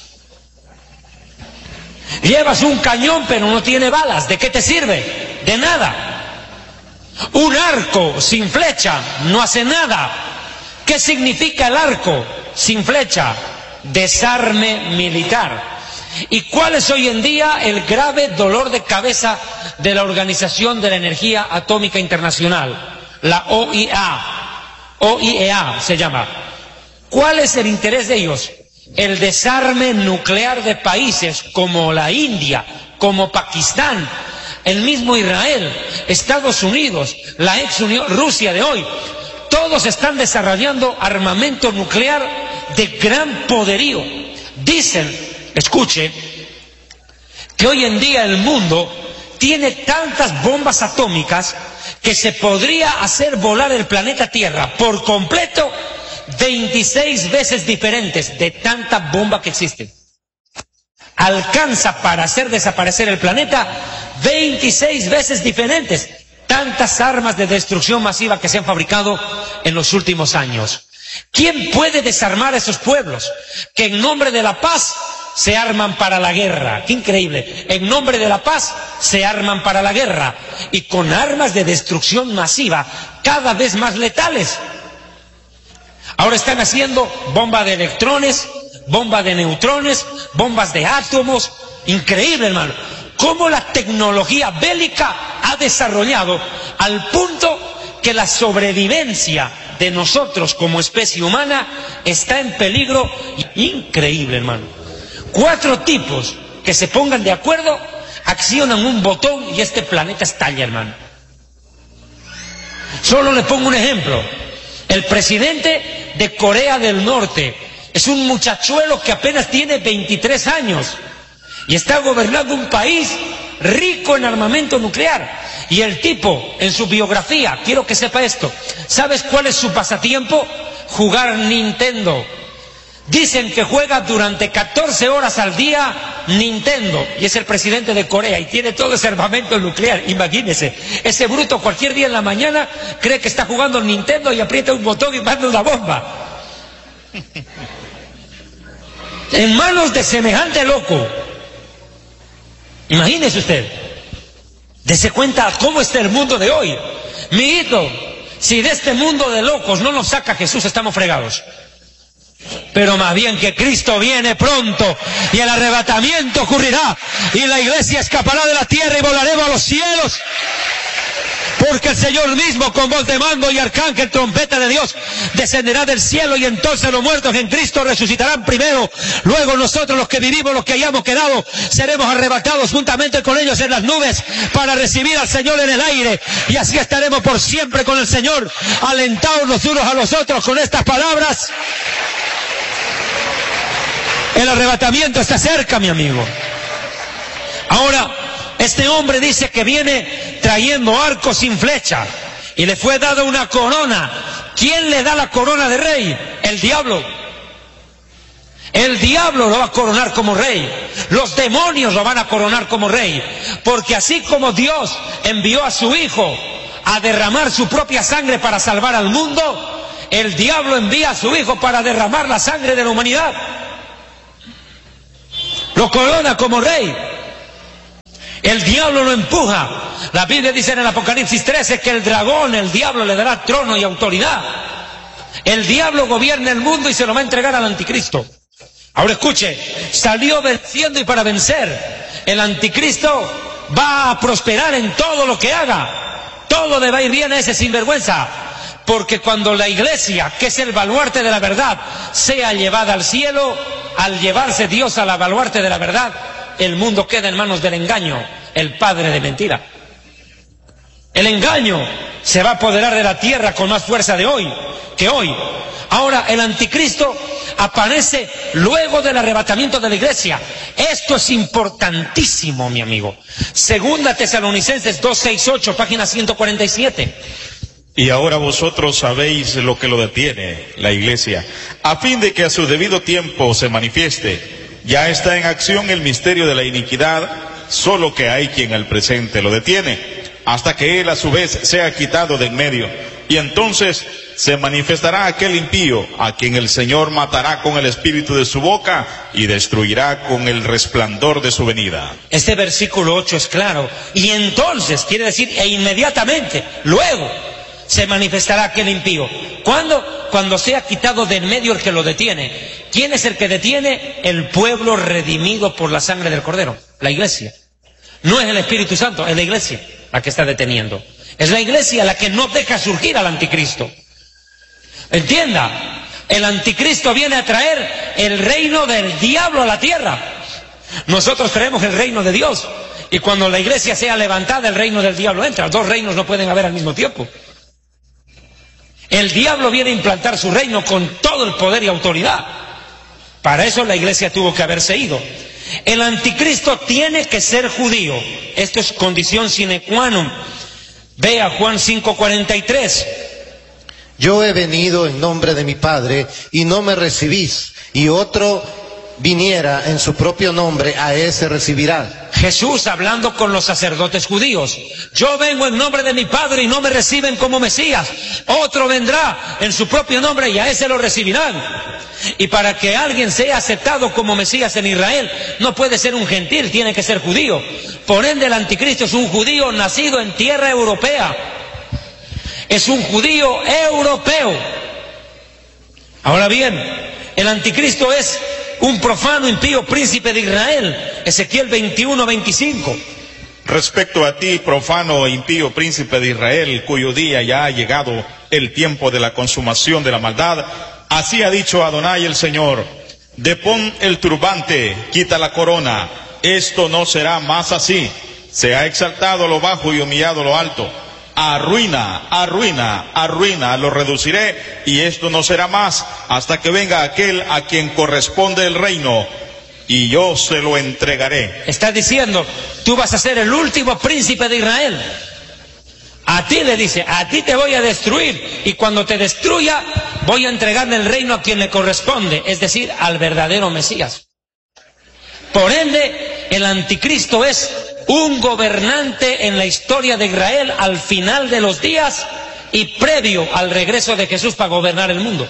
Llevas un cañón pero no tiene balas, ¿de qué te sirve? De nada. Un arco sin flecha no hace nada. ¿Qué significa el arco sin flecha? Desarme militar. ¿Y cuál es hoy en día el grave dolor de cabeza de la Organización de la Energía Atómica Internacional? La O I A. O I E A se llama. ¿Cuál es el interés de ellos? El desarme nuclear de países como la India, como Pakistán, el mismo Israel, Estados Unidos, la ex Unión, Rusia de hoy. Todos están desarrollando armamento nuclear de gran poderío. Dicen, escuche, que hoy en día el mundo tiene tantas bombas atómicas que se podría hacer volar el planeta Tierra por completo veintiséis veces diferentes de tanta bomba que existe. Alcanza para hacer desaparecer el planeta veintiséis veces diferentes. Tantas armas de destrucción masiva que se han fabricado en los últimos años. ¿Quién puede desarmar a esos pueblos que en nombre de la paz se arman para la guerra? ¡Qué increíble! En nombre de la paz se arman para la guerra y con armas de destrucción masiva cada vez más letales. Ahora están haciendo bomba de electrones, bomba de neutrones, bombas de átomos. Increíble, hermano. Cómo la tecnología bélica ha desarrollado al punto que la sobrevivencia de nosotros como especie humana está en peligro. Increíble, hermano. Cuatro tipos que se pongan de acuerdo accionan un botón y este planeta estalla, hermano. Solo le pongo un ejemplo. El presidente de Corea del Norte es un muchachuelo que apenas tiene veintitrés años y está gobernando un país rico en armamento nuclear. Y el tipo, en su biografía, quiero que sepa esto, ¿sabes cuál es su pasatiempo? Jugar Nintendo. Dicen que juega durante catorce horas al día Nintendo, y es el presidente de Corea y tiene todo ese armamento nuclear. Imagínese, ese bruto cualquier día en la mañana cree que está jugando Nintendo y aprieta un botón y manda una bomba. En manos de semejante loco. Imagínese usted. Dese cuenta cómo está el mundo de hoy. Mijito, si de este mundo de locos no nos saca Jesús, estamos fregados. Pero más bien que Cristo viene pronto y el arrebatamiento ocurrirá y la iglesia escapará de la tierra y volaremos a los cielos, porque el Señor mismo con voz de mando y arcángel trompeta de Dios descenderá del cielo, y entonces los muertos en Cristo resucitarán primero. Luego nosotros, los que vivimos, los que hayamos quedado, seremos arrebatados juntamente con ellos en las nubes para recibir al Señor en el aire, y así estaremos por siempre con el Señor, alentados los unos a los otros con estas palabras. El arrebatamiento está cerca, mi amigo. Ahora, este hombre dice que viene trayendo arco sin flecha y le fue dada una corona. ¿Quién le da la corona de rey? El diablo. El diablo lo va a coronar como rey. Los demonios lo van a coronar como rey. Porque así como Dios envió a su Hijo a derramar su propia sangre para salvar al mundo, el diablo envía a su Hijo para derramar la sangre de la humanidad. Lo corona como rey. El diablo lo empuja. La Biblia dice en el Apocalipsis trece que el dragón, el diablo, le dará trono y autoridad. El diablo gobierna el mundo y se lo va a entregar al anticristo. Ahora escuche, salió venciendo y para vencer. El anticristo va a prosperar en todo lo que haga. Todo le va a ir bien a ese sinvergüenza. Porque cuando la iglesia, que es el baluarte de la verdad, sea llevada al cielo, al llevarse Dios a la baluarte de la verdad, el mundo queda en manos del engaño, el padre de mentira. El engaño se va a apoderar de la tierra con más fuerza de hoy que hoy. Ahora el anticristo aparece luego del arrebatamiento de la iglesia. Esto es importantísimo, mi amigo. Segunda Tesalonicenses dos, seis, ocho, página ciento cuarenta y siete. Y ahora vosotros sabéis lo que lo detiene, la iglesia, a fin de que a su debido tiempo se manifieste. Ya está en acción el misterio de la iniquidad, solo que hay quien al presente lo detiene, hasta que él a su vez sea quitado de en medio. Y entonces se manifestará aquel impío, a quien el Señor matará con el espíritu de su boca y destruirá con el resplandor de su venida. Este versículo ocho es claro. Y entonces, quiere decir, e inmediatamente, luego, se manifestará aquel impío. ¿Cuándo? Cuando sea quitado de en medio el que lo detiene. ¿Quién es el que detiene? El pueblo redimido por la sangre del Cordero, la iglesia. No es el Espíritu Santo, es la iglesia la que está deteniendo. Es la iglesia la que no deja surgir al anticristo. Entienda, el anticristo viene a traer el reino del diablo a la tierra. Nosotros creemos el reino de Dios. Y cuando la iglesia sea levantada, el reino del diablo entra. Dos reinos no pueden haber al mismo tiempo. El diablo viene a implantar su reino con todo el poder y autoridad. Para eso la iglesia tuvo que haberse ido. El anticristo tiene que ser judío. Esto es condición sine qua non. Vea Juan cinco cuarenta y tres. Yo he venido en nombre de mi Padre y no me recibís, y otro viniera en su propio nombre, a ese recibirá. Jesús hablando con los sacerdotes judíos. Yo vengo en nombre de mi Padre y no me reciben como Mesías. Otro vendrá en su propio nombre y a ese lo recibirán. Y para que alguien sea aceptado como Mesías en Israel, no puede ser un gentil, tiene que ser judío. Por ende, el anticristo es un judío nacido en tierra europea. Es un judío europeo. Ahora bien, el anticristo es un profano impío príncipe de Israel. Ezequiel veintiuno, veinticinco. Respecto a ti, profano e impío príncipe de Israel, cuyo día ya ha llegado el tiempo de la consumación de la maldad, así ha dicho Adonai el Señor: depón el turbante, quita la corona, esto no será más así. Se ha exaltado lo bajo y humillado lo alto. Arruina, arruina, arruina, lo reduciré, y esto no será más hasta que venga aquel a quien corresponde el reino, y yo se lo entregaré. Está diciendo, tú vas a ser el último príncipe de Israel. A ti le dice, a ti te voy a destruir, y cuando te destruya, voy a entregarle el reino a quien le corresponde, es decir, al verdadero Mesías. Por ende, el anticristo es un gobernante en la historia de Israel al final de los días y previo al regreso de Jesús para gobernar el mundo.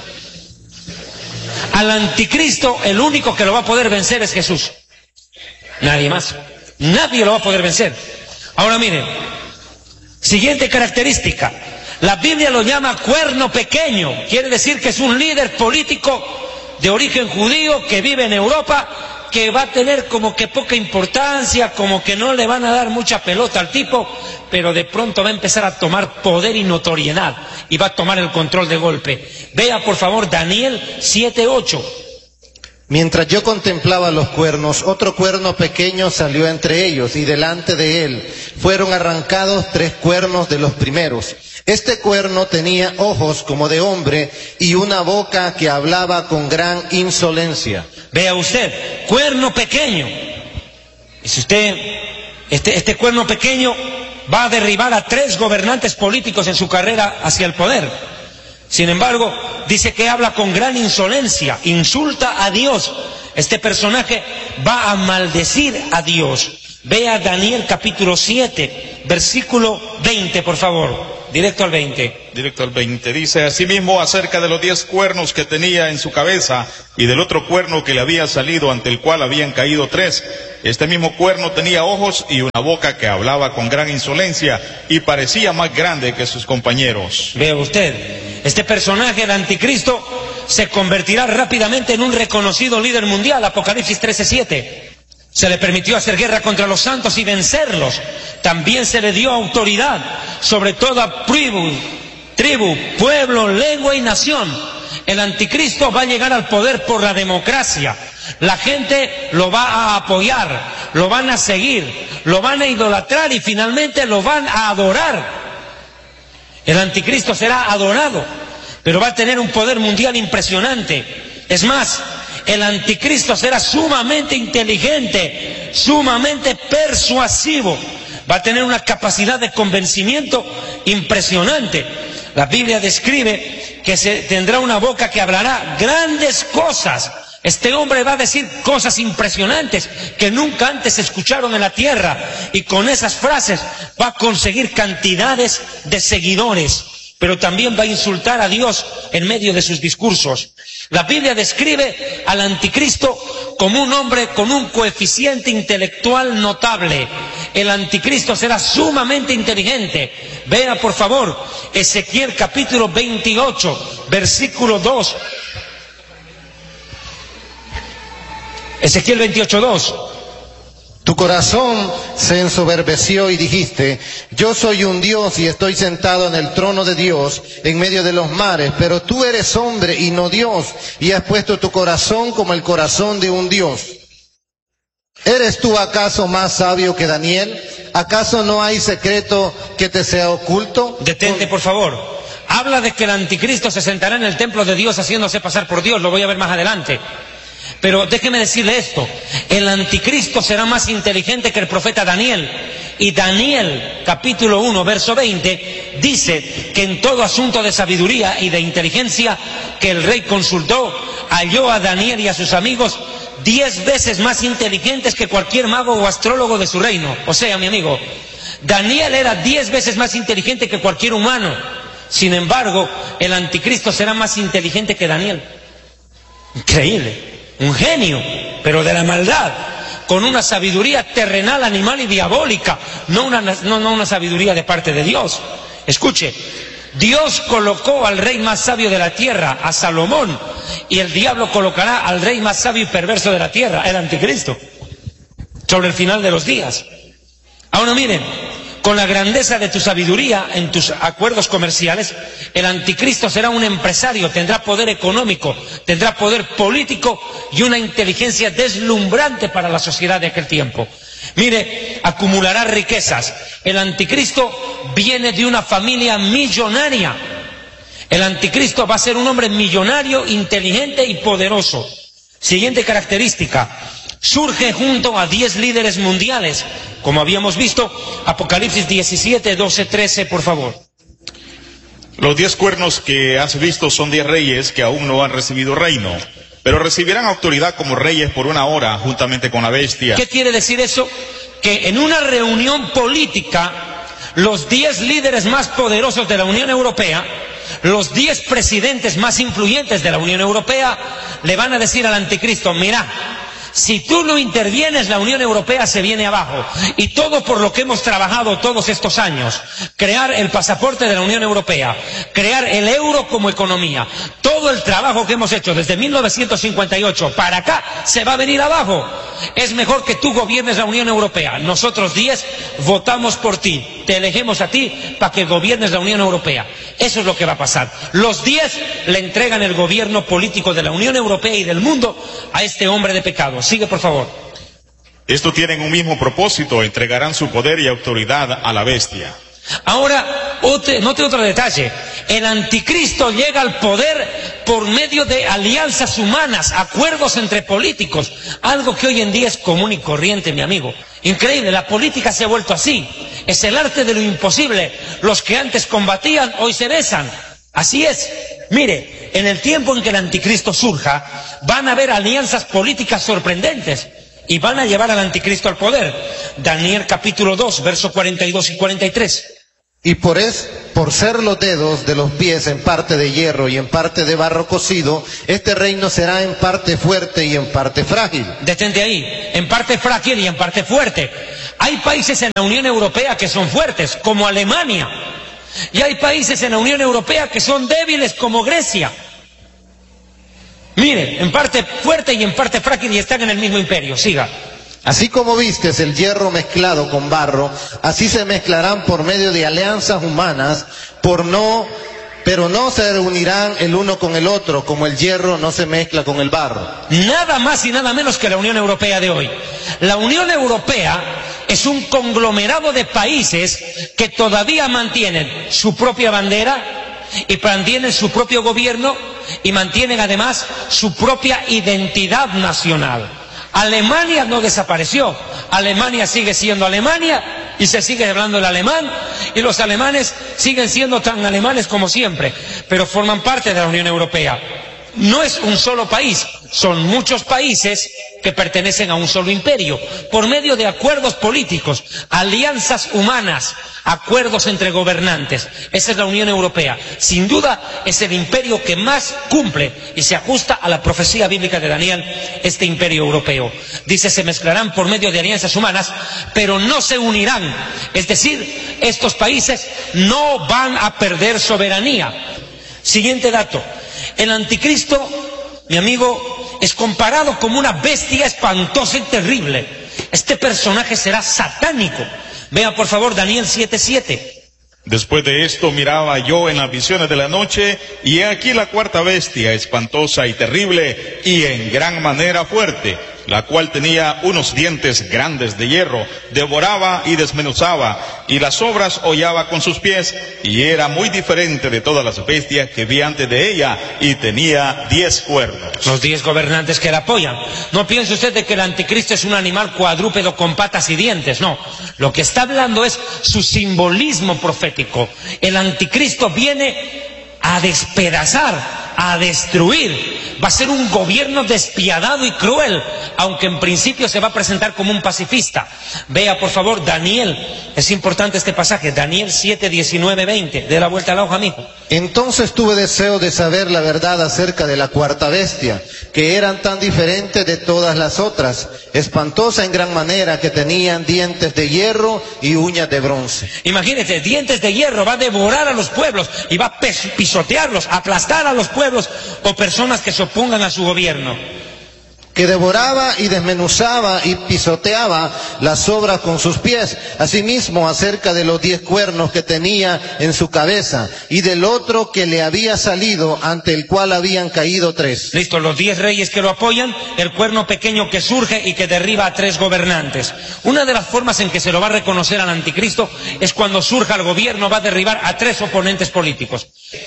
Al anticristo, el único que lo va a poder vencer es Jesús. Nadie más. Nadie lo va a poder vencer. Ahora miren, siguiente característica. La Biblia lo llama cuerno pequeño. Quiere decir que es un líder político de origen judío que vive en Europa, que va a tener como que poca importancia, como que no le van a dar mucha pelota al tipo, pero de pronto va a empezar a tomar poder y notoriedad y va a tomar el control de golpe. Vea por favor Daniel siete, ocho. Mientras yo contemplaba los cuernos, otro cuerno pequeño salió entre ellos, y delante de él fueron arrancados tres cuernos de los primeros. Este cuerno tenía ojos como de hombre y una boca que hablaba con gran insolencia. Vea usted, cuerno pequeño. Y si usted, este, este cuerno pequeño va a derribar a tres gobernantes políticos en su carrera hacia el poder. Sin embargo, dice que habla con gran insolencia, insulta a Dios. Este personaje va a maldecir a Dios. Vea Daniel capítulo siete, versículo veinte, por favor. Directo al veinte. Directo al veinte. Dice, asimismo, acerca de los diez cuernos que tenía en su cabeza y del otro cuerno que le había salido, ante el cual habían caído tres. Este mismo cuerno tenía ojos y una boca que hablaba con gran insolencia y parecía más grande que sus compañeros. Vea usted, este personaje, el anticristo, se convertirá rápidamente en un reconocido líder mundial. Apocalipsis trece siete. Se le permitió hacer guerra contra los santos y vencerlos. También se le dio autoridad sobre toda tribu, tribu, pueblo, lengua y nación. El anticristo va a llegar al poder por la democracia. La gente lo va a apoyar, lo van a seguir, lo van a idolatrar y finalmente lo van a adorar. El anticristo será adorado, pero va a tener un poder mundial impresionante. Es más, el anticristo será sumamente inteligente, sumamente persuasivo. Va a tener una capacidad de convencimiento impresionante. La Biblia describe que se tendrá una boca que hablará grandes cosas. Este hombre va a decir cosas impresionantes que nunca antes se escucharon en la tierra, y con esas frases va a conseguir cantidades de seguidores. Pero también va a insultar a Dios en medio de sus discursos. La Biblia describe al anticristo como un hombre con un coeficiente intelectual notable. El anticristo será sumamente inteligente. Vea por favor Ezequiel capítulo veintiocho, versículo dos. Ezequiel veintiocho, dos. Tu corazón se ensoberbeció y dijiste, yo soy un Dios y estoy sentado en el trono de Dios en medio de los mares, pero tú eres hombre y no Dios, y has puesto tu corazón como el corazón de un Dios. ¿Eres tú acaso más sabio que Daniel? ¿Acaso no hay secreto que te sea oculto? Detente, por favor. Habla de que el anticristo se sentará en el templo de Dios haciéndose pasar por Dios. Lo voy a ver más adelante. Pero déjeme decirle esto, el anticristo será más inteligente que el profeta Daniel. Y Daniel, capítulo uno, verso veinte, dice que en todo asunto de sabiduría y de inteligencia que el rey consultó, halló a Daniel y a sus amigos diez veces más inteligentes que cualquier mago o astrólogo de su reino. O sea, mi amigo, Daniel era diez veces más inteligente que cualquier humano. Sin embargo, el anticristo será más inteligente que Daniel. Increíble. Un genio, pero de la maldad, con una sabiduría terrenal, animal y diabólica, no una, no, no una sabiduría de parte de Dios. Escuche, Dios colocó al rey más sabio de la tierra, a Salomón, y el diablo colocará al rey más sabio y perverso de la tierra, el anticristo, sobre el final de los días. Ahora miren, con la grandeza de tu sabiduría en tus acuerdos comerciales, el anticristo será un empresario, tendrá poder económico, tendrá poder político y una inteligencia deslumbrante para la sociedad de aquel tiempo. Mire, acumulará riquezas. El anticristo viene de una familia millonaria. El anticristo va a ser un hombre millonario, inteligente y poderoso. Siguiente característica. Surge junto a diez líderes mundiales, como habíamos visto, Apocalipsis diecisiete, doce, trece, por favor. Los diez cuernos que has visto son diez reyes que aún no han recibido reino, pero recibirán autoridad como reyes por una hora, juntamente con la bestia. ¿Qué quiere decir eso? Que en una reunión política, los diez líderes más poderosos de la Unión Europea, los diez presidentes más influyentes de la Unión Europea, le van a decir al anticristo, mira, si tú no intervienes, la Unión Europea se viene abajo. Y todo por lo que hemos trabajado todos estos años, crear el pasaporte de la Unión Europea, crear el euro como economía, todo el trabajo que hemos hecho desde mil novecientos cincuenta y ocho para acá, se va a venir abajo. Es mejor que tú gobiernes la Unión Europea. Nosotros diez votamos por ti, te elegimos a ti para que gobiernes la Unión Europea. Eso es lo que va a pasar. Los diez le entregan el gobierno político de la Unión Europea y del mundo a este hombre de pecado. Sigue, por favor. Estos tienen un mismo propósito, entregarán su poder y autoridad a la bestia. Ahora, otro, note otro detalle. El anticristo llega al poder por medio de alianzas humanas, acuerdos entre políticos, algo que hoy en día es común y corriente, mi amigo. Increíble, la política se ha vuelto así. Es el arte de lo imposible. Los que antes combatían, hoy se besan. Así es. Mire, en el tiempo en que el anticristo surja, van a haber alianzas políticas sorprendentes y van a llevar al anticristo al poder. Daniel capítulo dos, versos cuarenta y dos y cuarenta y tres. Y por es, por ser los dedos de los pies en parte de hierro y en parte de barro cocido, este reino será en parte fuerte y en parte frágil. Detente ahí, en parte frágil y en parte fuerte. Hay países en la Unión Europea que son fuertes, como Alemania. Y hay países en la Unión Europea que son débiles, como Grecia. Miren, en parte fuerte y en parte frágil y están en el mismo imperio. Siga. Así como vistes el hierro mezclado con barro, así se mezclarán por medio de alianzas humanas, por no, pero no se reunirán el uno con el otro, como el hierro no se mezcla con el barro. Nada más y nada menos que la Unión Europea de hoy. La Unión Europea es un conglomerado de países que todavía mantienen su propia bandera y mantienen su propio gobierno y mantienen además su propia identidad nacional. Alemania no desapareció, Alemania sigue siendo Alemania y se sigue hablando el alemán y los alemanes siguen siendo tan alemanes como siempre, pero forman parte de la Unión Europea. No es un solo país, son muchos países que pertenecen a un solo imperio, por medio de acuerdos políticos, alianzas humanas, acuerdos entre gobernantes. Esa es la Unión Europea. Sin duda es el imperio que más cumple y se ajusta a la profecía bíblica de Daniel, este imperio europeo. Dice, se mezclarán por medio de alianzas humanas, pero no se unirán. Es decir, estos países no van a perder soberanía. Siguiente dato. El anticristo, mi amigo, es comparado como una bestia espantosa y terrible. Este personaje será satánico. Vea por favor Daniel siete siete. Después de esto miraba yo en las visiones de la noche, y he aquí la cuarta bestia, espantosa y terrible, y en gran manera fuerte, la cual tenía unos dientes grandes de hierro, devoraba y desmenuzaba, y las obras hollaba con sus pies, y era muy diferente de todas las bestias que vi antes de ella, y tenía diez cuernos. Los diez gobernantes que la apoyan. No piense usted de que el anticristo es un animal cuadrúpedo con patas y dientes, no. Lo que está hablando es su simbolismo profético. El anticristo viene a despedazar, a destruir. Va a ser un gobierno despiadado y cruel, aunque en principio se va a presentar como un pacifista. Vea por favor Daniel, es importante este pasaje, Daniel siete, diecinueve, veinte. Dé la vuelta a la hoja, mijo. Entonces tuve deseo de saber la verdad acerca de la cuarta bestia, que eran tan diferentes de todas las otras, espantosa en gran manera, que tenían dientes de hierro y uñas de bronce. Imagínate, dientes de hierro, va a devorar a los pueblos y va a pisotearlos, aplastar a los pueblos o personas que se opongan a su gobierno. Que devoraba y desmenuzaba y pisoteaba las obras con sus pies. Asimismo, acerca de los diez cuernos que tenía en su cabeza, y del otro que le había salido, ante el cual habían caído tres. Listo, los diez reyes que lo apoyan, el cuerno pequeño que surge y que derriba a tres gobernantes. Una de las formas en que se lo va a reconocer al anticristo es cuando surja el gobierno, va a derribar a tres oponentes políticos.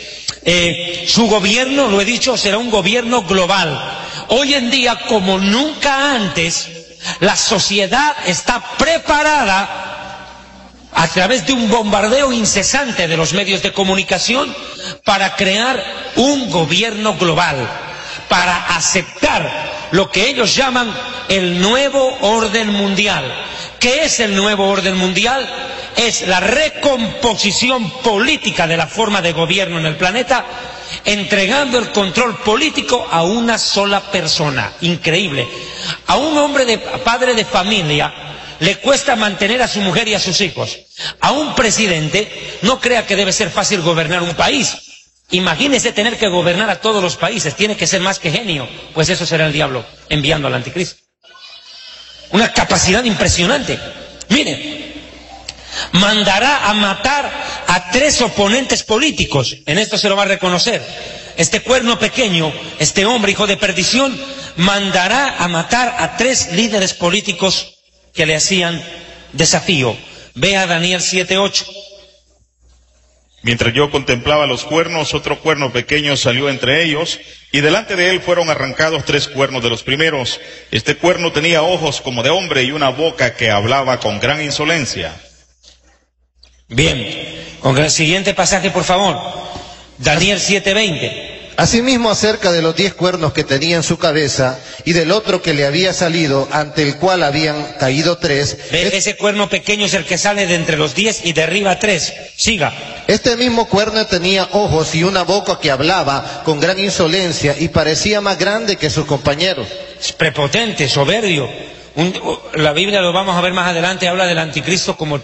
Eh, su gobierno, lo he dicho, será un gobierno global. Hoy en día, como nunca antes, la sociedad está preparada a través de un bombardeo incesante de los medios de comunicación para crear un gobierno global, para aceptar lo que ellos llaman el nuevo orden mundial. ¿Qué es el nuevo orden mundial? Es la recomposición política de la forma de gobierno en el planeta, entregando el control político a una sola persona. Increíble. A un hombre de padre de familia le cuesta mantener a su mujer y a sus hijos. A un presidente no crea que debe ser fácil gobernar un país. Imagínese tener que gobernar a todos los países. Tiene que ser más que genio. Pues eso será el diablo enviando al anticristo. Una capacidad impresionante. Mire, mandará a matar a tres oponentes políticos. En esto se lo va a reconocer. Este cuerno pequeño, este hombre hijo de perdición, mandará a matar a tres líderes políticos que le hacían desafío. Vea Daniel siete ocho. Mientras yo contemplaba los cuernos, otro cuerno pequeño salió entre ellos, y delante de él fueron arrancados tres cuernos de los primeros. Este cuerno tenía ojos como de hombre y una boca que hablaba con gran insolencia. Bien, con el siguiente pasaje por favor, Daniel siete veinte. Asimismo, acerca de los diez cuernos que tenía en su cabeza y del otro que le había salido, ante el cual habían caído tres. ¿Ve? Ese cuerno pequeño es el que sale de entre los diez y derriba tres. Siga. Este mismo cuerno tenía ojos y una boca que hablaba con gran insolencia y parecía más grande que sus compañeros. Es prepotente, soberbio. Un, la Biblia, lo vamos a ver más adelante, habla del anticristo como